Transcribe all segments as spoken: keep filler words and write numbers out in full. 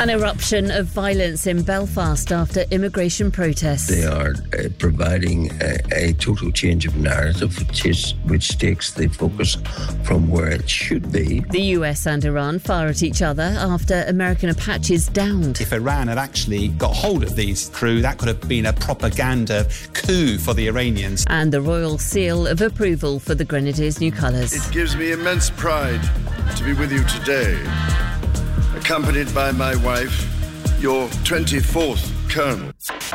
An eruption of violence in Belfast after immigration protests. They are uh, providing a, a total change of narrative, which, is, which takes the focus from where it should be. The U S and Iran fire at each other after American Apaches downed. If Iran had actually got hold of these crew, that could have been a propaganda coup for the Iranians. And the royal seal of approval for the Grenadiers' new colours. It gives me immense pride to be with you today, accompanied by my wife, your twenty-fourth Colonel.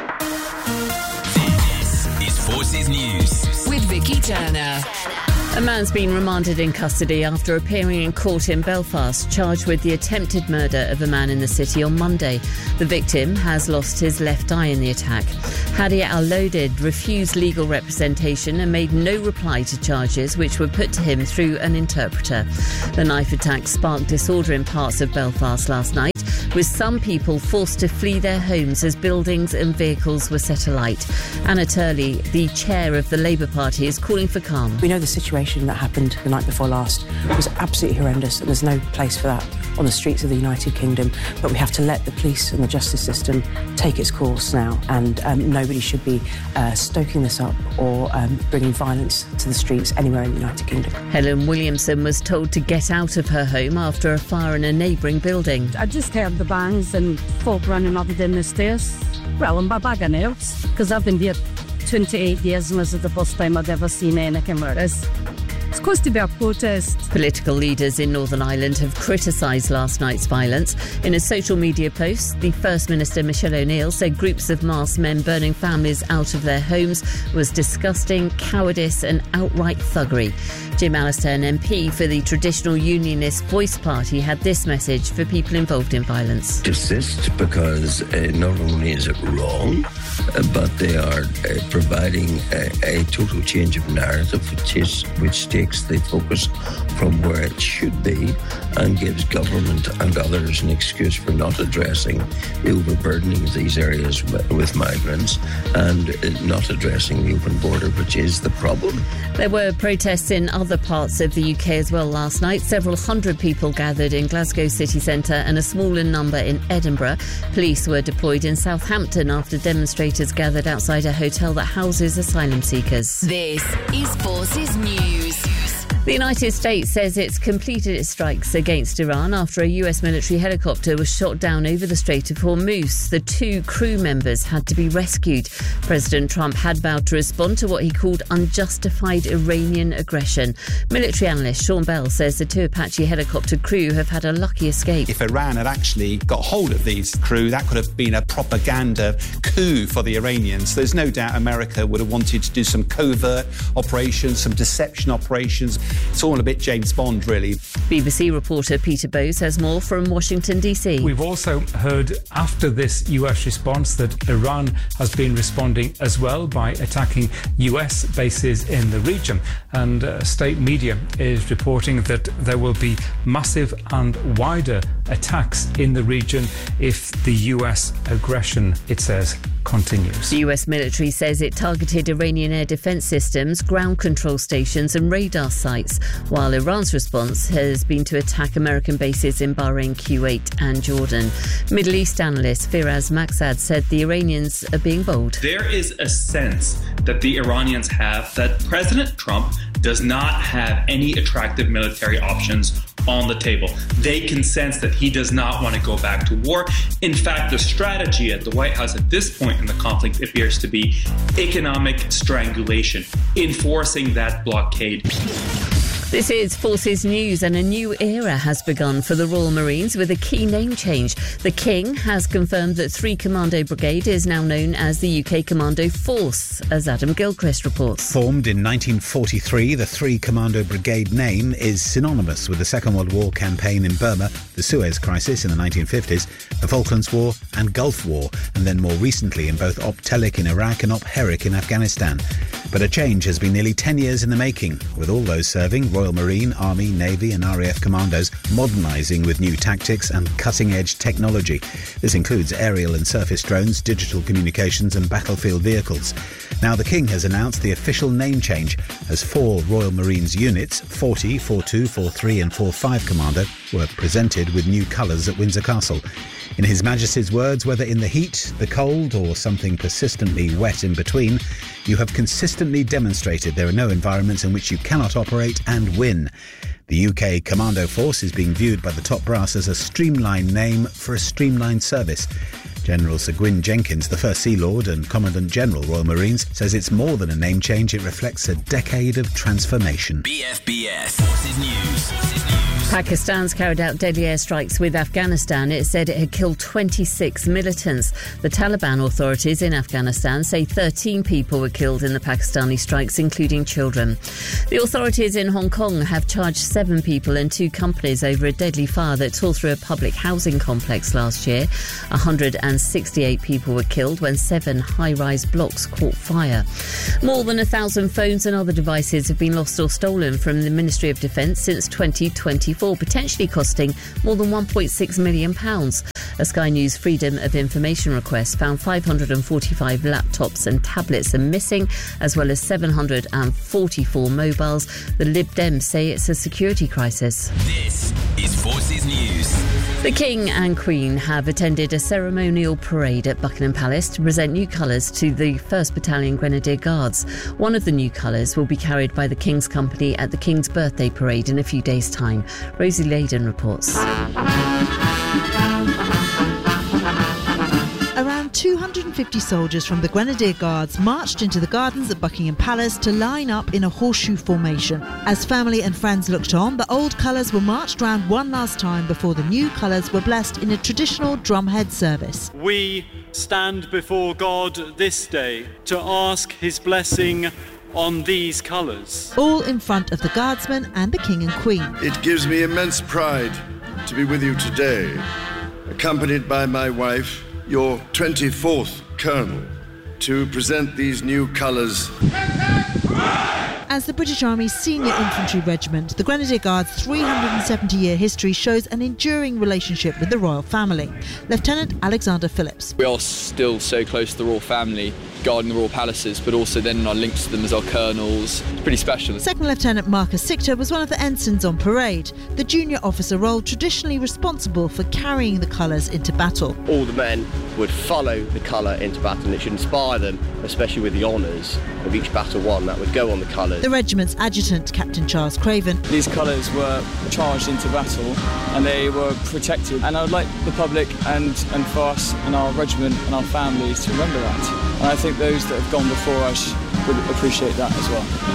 This is Forces News with Vicky Turner. A man's been remanded in custody after appearing in court in Belfast, charged with the attempted murder of a man in the city on Monday. The victim has lost his left eye in the attack. Hadi Al-Loaded refused legal representation and made no reply to charges which were put to him through an interpreter. The knife attack sparked disorder in parts of Belfast last night, with some people forced to flee their homes as buildings and vehicles were set alight. Anna Turley, the chair of the Labour Party, is calling for calm. We know the situation that happened the night before last was absolutely horrendous, and there's no place for that on the streets of the United Kingdom. But we have to let the police and the justice system take its course now, and um, nobody should be uh, stoking this up or um, bringing violence to the streets anywhere in the United Kingdom. Helen Williamson was told to get out of her home after a fire in a neighbouring building. I just heard the bangs and folk running up and down the stairs. Well, I'm bagging out because I've been there twenty-eight years and this is the first time I've ever seen anything like this. It's supposed to be a protest. Political leaders in Northern Ireland have criticised last night's violence. In a social media post, the First Minister Michelle O'Neill said groups of masked men burning families out of their homes was disgusting, cowardice and outright thuggery. Jim Allister, an M P for the traditional Unionist Voice Party, had this message for people involved in violence. Desist, because uh, not only is it wrong, uh, but they are uh, providing a, a total change of narrative, which is which takes the focus from where it should be and gives government and others an excuse for not addressing the overburdening of these areas with migrants and not addressing the open border, which is the problem. There were protests in other parts of the U K as well last night. Several hundred people gathered in Glasgow city centre and a smaller number in Edinburgh. Police were deployed in Southampton after demonstrators gathered outside a hotel that houses asylum seekers. This is Forces News. The United States says it's completed its strikes against Iran after a U S military helicopter was shot down over the Strait of Hormuz. The two crew members had to be rescued. President Trump had vowed to respond to what he called unjustified Iranian aggression. Military analyst Sean Bell says the two Apache helicopter crew have had a lucky escape. If Iran had actually got hold of these crew, that could have been a propaganda coup for the Iranians. There's no doubt America would have wanted to do some covert operations, some deception operations. It's all a bit James Bond, really. B B C reporter Peter Bowes has more from Washington, D C. We've also heard after this U S response that Iran has been responding as well by attacking U S bases in the region. And uh, state media is reporting that there will be massive and wider attacks in the region if the U S aggression, it says, continues. The U S military says it targeted Iranian air defence systems, ground control stations and radar sites, while Iran's response has been to attack American bases in Bahrain, Kuwait and Jordan. Middle East analyst Firaz Maqsad said the Iranians are being bold. There is a sense that the Iranians have that President Trump does not have any attractive military options on the table. They can sense that he does not want to go back to war. In fact, the strategy at the White House at this point in the conflict appears to be economic strangulation, enforcing that blockade. This is Forces News, and a new era has begun for the Royal Marines with a key name change. The King has confirmed that three Commando Brigade is now known as the U K Commando Force, as Adam Gilchrist reports. Formed in nineteen forty-three, the three Commando Brigade name is synonymous with the Second World War campaign in Burma, the Suez Crisis in the nineteen fifties, the Falklands War and Gulf War, and then more recently in both Op Telic in Iraq and Op Herrick in Afghanistan. But a change has been nearly ten years in the making, with all those serving Royal Marine, Army, Navy and R A F commandos modernising with new tactics and cutting-edge technology. This includes aerial and surface drones, digital communications and battlefield vehicles. Now the King has announced the official name change as four Royal Marines units, forty, forty-two, forty-three and forty-five Commando, were presented with new colours at Windsor Castle. In His Majesty's words, whether in the heat, the cold or something persistently wet in between, you have consistently demonstrated there are no environments in which you cannot operate and win. The U K Commando Force is being viewed by the top brass as a streamlined name for a streamlined service. General Sir Gwyn Jenkins, the first Sea Lord and Commandant General Royal Marines, says it's more than a name change, it reflects a decade of transformation. B F B S Forces News. Forces News. Pakistan's carried out deadly airstrikes with Afghanistan. It said it had killed twenty-six militants. The Taliban authorities in Afghanistan say thirteen people were killed in the Pakistani strikes, including children. The authorities in Hong Kong have charged seven people and two companies over a deadly fire that tore through a public housing complex last year. one hundred sixty-eight people were killed when seven high-rise blocks caught fire. More than a thousand phones and other devices have been lost or stolen from the Ministry of Defence since twenty twenty-four, potentially costing more than one point six million pounds. A Sky News Freedom of Information request found five hundred forty-five laptops and tablets are missing, as well as seven hundred forty-four mobiles. The Lib Dems say it's a security crisis. This is Forces News. The King and Queen have attended a ceremonial parade at Buckingham Palace to present new colours to the first Battalion Grenadier Guards. One of the new colours will be carried by the King's Company at the King's Birthday Parade in a few days' time. Rosie Layden reports. Around two hundred fifty soldiers from the Grenadier Guards marched into the gardens at Buckingham Palace to line up in a horseshoe formation. As family and friends looked on, the old colours were marched round one last time before the new colours were blessed in a traditional drumhead service. We stand before God this day to ask His blessing on these colours. All in front of the Guardsmen and the King and Queen. It gives me immense pride to be with you today, accompanied by my wife, your twenty-fourth Colonel, to present these new colours. As the British Army's senior infantry regiment, the Grenadier Guards' three hundred seventy year history shows an enduring relationship with the royal family. Lieutenant Alexander Phillips. We are still so close to the royal family, guarding the royal palaces, but also then our links to them as our colonels. It's pretty special. Second Lieutenant Marcus Sichter was one of the ensigns on parade, the junior officer role traditionally responsible for carrying the colours into battle. All the men would follow the colour into battle, and it should inspire them, especially with the honours of each battle won, that would go on the colours. The regiment's adjutant, Captain Charles Craven. These colours were charged into battle and they were protected, and I would like the public and, and for us and our regiment and our families to remember that. And I think those that have gone before us would appreciate that as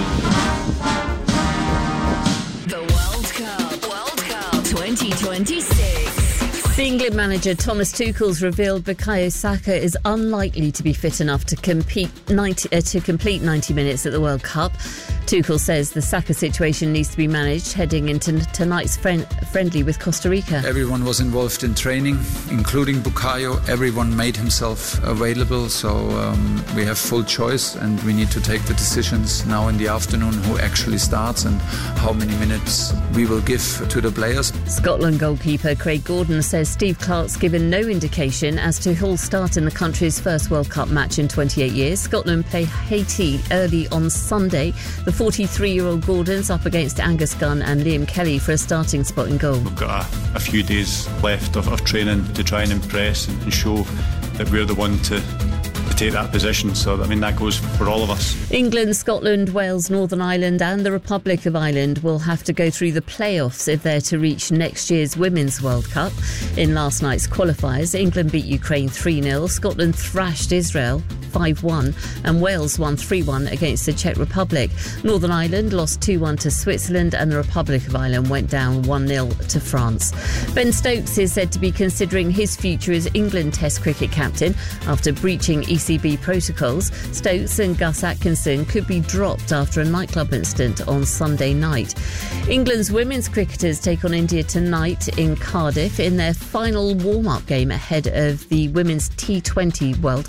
well. The World Cup, World Cup twenty twenty-six. The England manager Thomas Tuchel's revealed Bukayo Saka is unlikely to be fit enough to compete ninety, uh, to complete ninety minutes at the World Cup. Tuchel says the Saka situation needs to be managed heading into tonight's friend, friendly with Costa Rica. Everyone was involved in training, including Bukayo. Everyone made himself available, so um, we have full choice and we need to take the decisions now in the afternoon who actually starts and how many minutes we will give to the players. Scotland goalkeeper Craig Gordon says Steve Clarke's given no indication as to who'll start in the country's first World Cup match in twenty-eight years. Scotland play Haiti early on Sunday. The forty-three-year-old Gordon's up against Angus Gunn and Liam Kelly for a starting spot in goal. We've got a, a few days left of, of training to try and impress and, and show that we're the one to to take that position. So, I mean, that goes for all of us. England, Scotland, Wales, Northern Ireland and the Republic of Ireland will have to go through the playoffs if they're to reach next year's Women's World Cup. In last night's qualifiers, England beat Ukraine three nil, Scotland thrashed Israel five one and Wales won three one against the Czech Republic. Northern Ireland lost two one to Switzerland and the Republic of Ireland went down one nil to France. Ben Stokes is said to be considering his future as England Test cricket captain after breaching E C B protocols. Stokes and Gus Atkinson could be dropped after a nightclub incident on Sunday night. England's women's cricketers take on India tonight in Cardiff in their final warm-up game ahead of the Women's T twenty World Cup.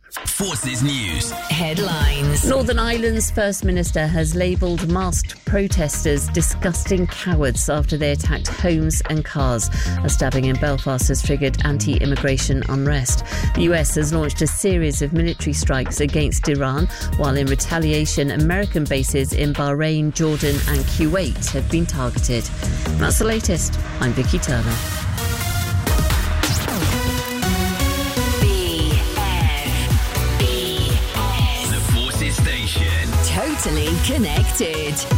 Forces News. Headlines. Northern Ireland's First Minister has labelled masked protesters disgusting cowards after they attacked homes and cars. A stabbing in Belfast has triggered anti-immigration unrest. The U S has launched a series of military strikes against Iran, while in retaliation, American bases in Bahrain, Jordan and Kuwait have been targeted. And that's the latest. I'm Vicky Turner. Totally connected.